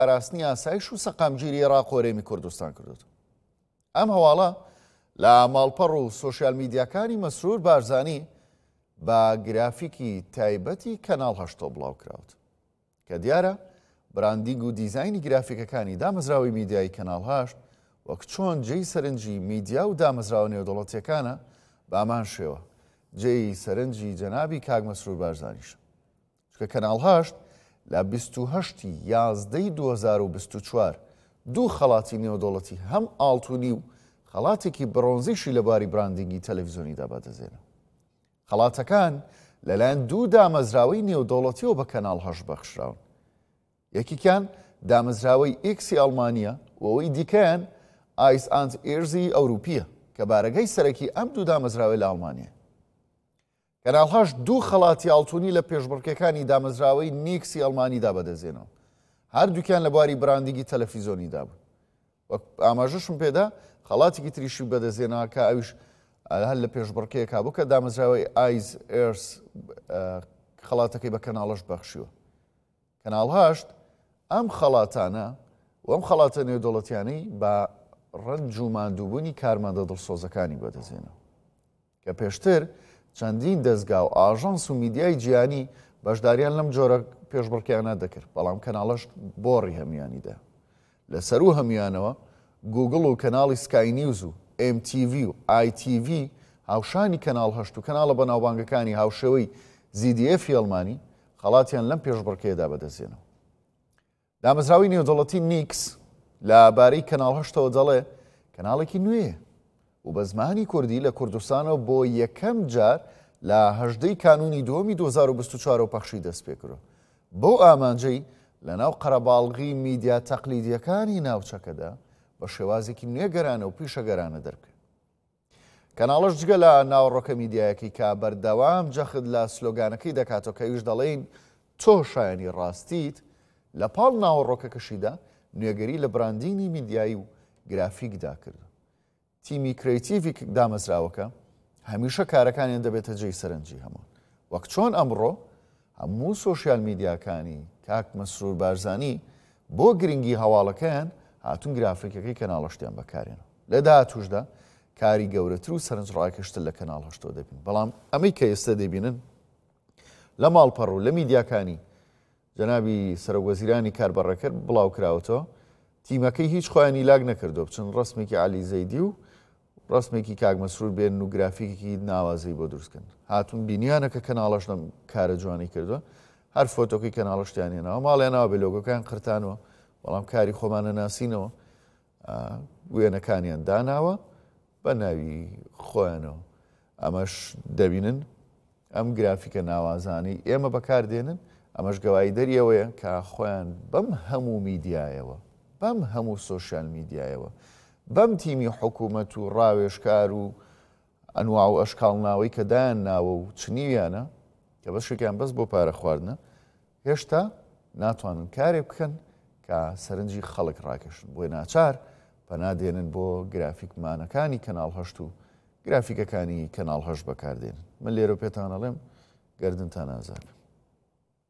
ئاراستنی ئاسایش و سەقامگیری عێراق و هەرێمی کوردستان کردووە. ئەم هەواڵە لە ماڵپەڕ و سۆشیال میدیاکانی مەسرور بارزانی بە گرافیکی تایبەتی کەناڵ هەشتۆ بڵاو کراوت کە دیارە براندینگ و دیزایانی گرافیکەکانی دامەزراوی میدیای کەناڵ هەشت وەک چۆن جێی سەرنجی میدیا و دامەزراوە نێودەوڵەتیەکانە بە ئامان شێوە جێی سەرنجی جەنابی کاک مەسرور بارزانیش. چکە کەناڵ هەشت لە 28 یازدەی 2024 دوو خەڵاتی نێودەوڵەتی هەم ئاڵتونی و خەڵاتێکی بڕۆنزیشی لەباری براندینگی تەلەڤیزۆنیدا بەدەزێنە. خەڵاتەکان لەلایەن دوو دامەزراوەی نێودەوڵەتیەوە بە کەناڵ هەشت بەخشراون. یەکیان دامەزراوەی ئێکسی ئەڵمانیە و ئەوەی دیکەیان ئایس ئاند ئێرزی ئەوروپیە کە بارەگەی سەرەکی ئەم دوو دامەزراوەی لە ئەڵمانیە. کەناڵ هەشت دوو خەڵاتی ئاڵتونی لە پێشبڕکێکانی دامەزراوەی نیکسی ئەڵمانیدا بەدەزێنەوە. هەردووکیان لەبواری براندینگی تەلەڤیزۆنیدا بوو. وەک ئاماژەشم پێدا خەڵاتێکی تریشی بەدەزێنەوە کە ئەویش هەر لە پێشبڕکەیەکا بوو کە دامەزراوەی ئایز ئێرس خەڵاتەکەی بە کەناڵەش بەخشیوە. کەناڵ هەشت ئەم خەڵاتانە و ئەم خەڵاتە نێودەوڵەتیانەی بە ڕەنج و ماندووبوونی کارمەندە دڵسۆزەکانی بەدەزێنەوە کە پێشتر چەندین دەستگا و ئاژەنس و میدیای جیهانی بەشداریان لەم جۆرە پێشبڕکیانە دەکرد بەڵام کەناڵەش بۆڕی هەمویانیدا. لەسەر و هەمویانەوە گوگڵ و کەناڵی سکای نیوز و MTV و ITV هاوشانی کەناڵ هەشت و کەناڵە بەناوبانگەکانی هاوشێوەی ZDF ئەڵمانی خەڵاتیان لەم پێشبڕکەیەدا بەدەزێنەوە. دامەزراوی نێودەوڵەتی نیکس لەبارەی کەناڵ هەشتەوە دەڵێ کەناڵێکی نوێیە و بە زمانی کوردی لە کوردستانەوە بۆ یەکەم جار لە 18 کانونی دووەمی 2024 پەخشی دەست پێکردووە. بۆ ئامانجەی لە ناو قەرەباڵغی میدیا تەقلیدیەکانی ناوچەکەدا بە شێوازێکی نوێگەرانە و پیشەگەرانە دەرکرد. کەناڵەش جگە لە ناوەڕۆکە میدیایەکەی کا بەردەوام جەخت لە سلۆگانەکەی دەکاتەوە کەویش دەڵێن تۆ شایانی ڕاستیت لە پاڵ ناوەڕۆکەکەشیدا نوێگەری لە براندینی میدیایی و گرافیکدا کرد. تیمی کرێتیڤی دامەزراوەکە هەمیشە کارەکانیان دەبێتە جێی سەرنجی هەموو. وەک چۆن ئەمڕۆ هەموو سۆشیال میدیاکانی کاک مەسرور بارزانی بۆ گرنگی هەواڵەکەیان هاتوون گرافیکەکەی کەناڵەشتیان بەکارێنەوە. لە داهاتووشدا کاری گەورەتر و سەرنج ڕاکەشتر لە کەناڵ هەشتۆ دەبین. بەڵام ئەمەی کە ئێستا دەبینن لە ماڵپەڕ و لە میدیاکانی جەنابی سەرۆکوەزیرانی کاربەڕەکرد بڵاو کراوەتەوە تیمەکەی هیچ خۆیانی لاگ نەکردو بچن ڕسمێکی عەلی زەیدی و ڕسمێکی کاک مەسرور بێن و گرافیکێکی ناوازەی بۆ دروستکردن. هاتوون بینیانە کە کەناڵەش لەم کارە جوانی کردووە هەر فۆتۆکەی کەناڵەشتیان هێناوە ماڵیانەوە بێ لۆگۆکان قرتانەوە بەڵام کاری خۆمانە ناسینەوە وێنەکانیان داناوە بە ناوی خۆیانەوە. ئەمەش دەبینن ئەم گرافیکە ناوازانی ئێمە بەکاردێنن ئەمەش گەوایی دەریەوەیە کە خۆیان بەم هەموو میدیایەوە بەم هەموو سۆشیال میدیایەوە بەم تیمی حکوومەت و ڕاوێژکار و ئەنواع و ئەشکاڵناوەی کە دایان ناوە و چنیویانە کە بەشێکیان بەس بۆ پارە خواردنە هێشتا ناتوانن کارێک بکەن کە سەرنجی خەڵک ڕاکەشن بۆی ناچار پەنادێنن بۆ گرافیکمانەکانی کەناڵ هەشت و گرافیکەکانی کەناڵ هەشت بەکاردێنن. من لێرە پێتان ئەڵێم گەردنتان ئازاد.